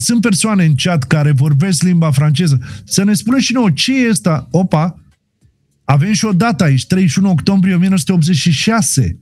sunt persoane în chat care vorbesc limba franceză, să ne spună și nouă ce e ăsta. Opa, avem și o dată aici, 31 octombrie 1986.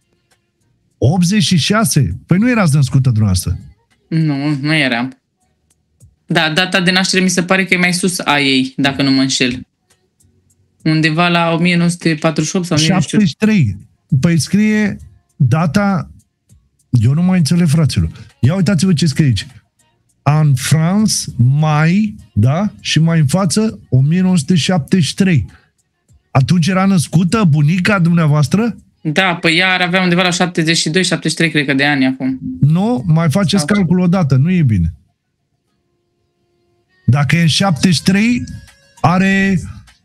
86? Păi nu erați născută dumneavoastră. Nu eram. Da, data de naștere mi se pare că e mai sus a ei, dacă nu mă înșel. Undeva la 1948 sau 73. Păi scrie data... Eu nu mai înțeleg, fraților. Ia uitați-vă ce scrie aici. În France, mai, da? Și mai în față, 1973. Atunci era născută bunica dumneavoastră? Da, păi ea ar avea undeva la 72-73, cred că, de ani acum. Nu, mai faceți calculul odată, nu e bine. Dacă e în 73, are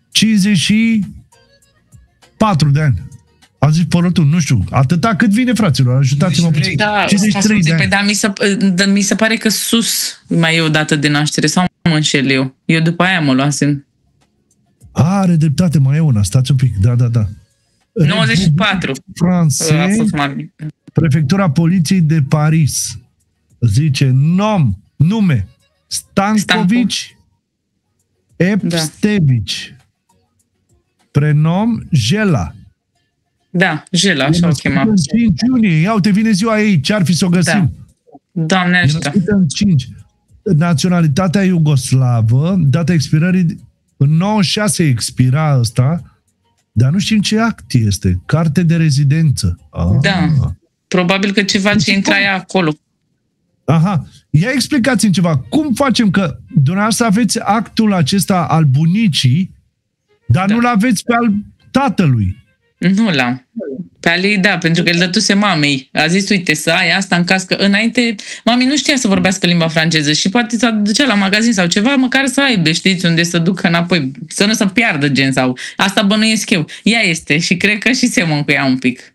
54 de ani. A zis Părătun, nu știu, atâta cât vine, fraților, ajutați-mă puțin. Da, 53 de ani. Dar mi se pare că sus mai e o dată de naștere, sau mă înșel eu. Eu după aia mă luasem. Are dreptate, mai e una, stați un pic, da. 94. A fost mai... Prefectura Poliției de Paris zice nume, Stankovici Epstevici. Prenom Jela. Da, Jela, așa o chema. 5 iunie, ia uite, vine ziua ei, ce-ar fi să o găsim? Da. Doamne ajută. În 5. Naționalitatea iugoslavă, data expirării, în 96 expira ăsta, dar nu știm ce act este. Carte de rezidență. Da. Probabil că ceva ce intra ea acolo. Aha. Ia explicați-mi ceva. Cum facem că dumneavoastră aveți actul acesta al bunicii, dar nu l-aveți pe al tatălui? Nu l-am. Pe al ei, da, pentru că îl dătuse mamei. A zis, uite, să ai asta în caz, că înainte mami nu știa să vorbească limba franceză și poate s-a ducea la magazin sau ceva, măcar să aibă, știți, unde să ducă înapoi, să nu se piardă gen sau... Asta bănuiesc eu. Ea este și cred că și semăn cu ea un pic.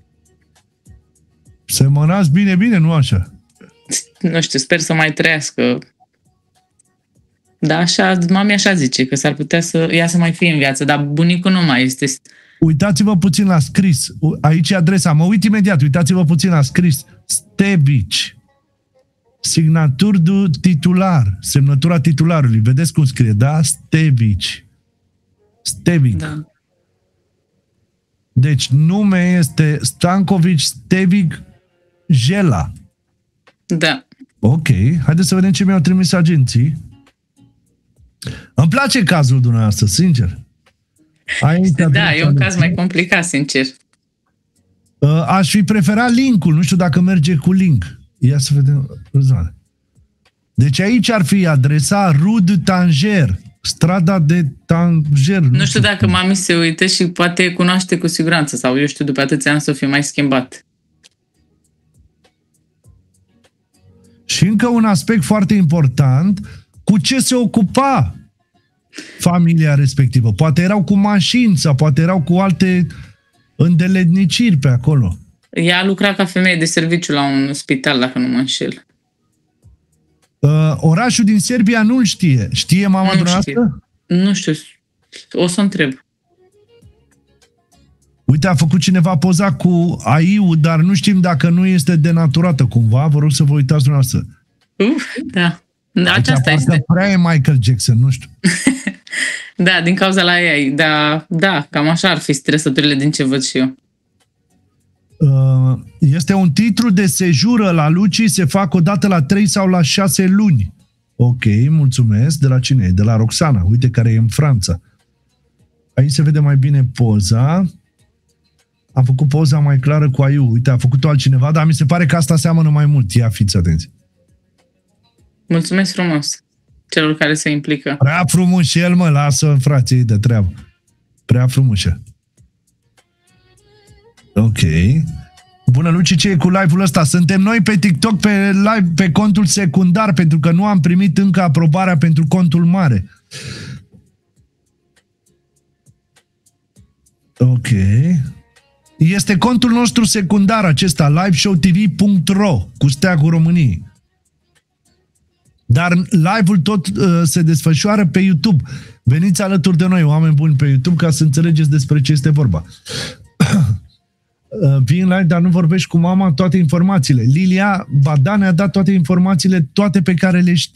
Semănați bine, nu așa? Nu știu, sper să mai trăiască. Da, așa, mami așa zice, că s-ar putea să ea să mai fie în viață, dar bunicul nu mai este. Uitați-vă puțin la scris. Aici e adresa. Mă uit imediat. Uitați-vă puțin la scris. Stevici. Signatur de titular. Semnătura titularului. Vedeți cum scrie, da? Stevici. Stevic. Da. Deci nume este Stankovici Stevic Jela. Da. Ok. Haideți să vedem ce mi-au trimis agenții. Îmi place cazul dumneavoastră, sincer. Da, e un caz mai complicat, sincer. Aș fi preferat link-ul, nu știu dacă merge cu link. Ia să vedem. Deci aici ar fi adresa Rue de Tanger, strada de Tanger. Nu știu dacă mami se uită și poate cunoaște cu siguranță, sau eu știu, după atâția ani să fie mai schimbat. Și încă un aspect foarte important, cu ce se ocupa familia respectivă. Poate erau cu mașini sau poate erau cu alte îndeletniciri pe acolo. Ea lucra ca femeie de serviciu la un spital, dacă nu mă înșel. Orașul din Serbia nu-l știe. Știe mama dumneavoastră? Nu știu. O să întreb. Uite, a făcut cineva poza cu AI-ul, dar nu știm dacă nu este denaturată cumva. Vă rog să vă uitați dumneavoastră. Da. Aceasta este. Prea e Michael Jackson, nu știu. Da, din cauza la AI. Da, cam așa ar fi stresăturile din ce văd și eu. Este un titlu de sejură la Luci, se fac o dată la 3 sau la 6 luni. Ok, mulțumesc. De la cine e? De la Roxana, uite, care e în Franța. Aici se vede mai bine poza. Am făcut poza mai clară cu AI-ul. Uite, a făcut-o altcineva, dar mi se pare că asta seamănă mai mult. Ia, fiți atenți. Mulțumesc frumos celor care se implică. Prea frumos el, mă, lasă frații de treabă. Prea frumos. Ok. Bună, Luci, ce e cu live-ul ăsta? Suntem noi pe TikTok pe live pe contul secundar, pentru că nu am primit încă aprobarea pentru contul mare. Ok. Este contul nostru secundar acesta, liveshowtv.ro, cu steagul României. Dar live-ul tot se desfășoară pe YouTube. Veniți alături de noi, oameni buni, pe YouTube, ca să înțelegeți despre ce este vorba. vii în live, dar nu vorbești cu mama toate informațiile. Lilia Badane a dat toate informațiile, toate pe care le știi.